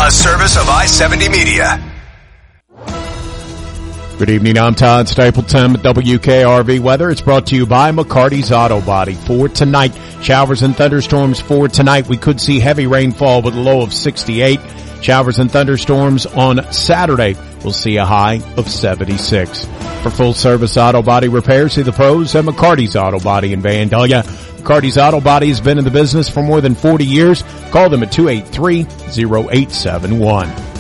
A service of I-70 Media. Good evening, I'm Todd Stapleton with WKRV Weather. It's brought to you by McCarty's Auto Body. For tonight, showers and thunderstorms for tonight. We could see heavy rainfall with a low of 68. Showers and thunderstorms on Saturday. We'll see a high of 76. For full service auto body repairs, see the pros at McCarty's Auto Body in Vandalia. McCarty's Auto Body has been in the business for more than 40 years. Call them at 283-0871.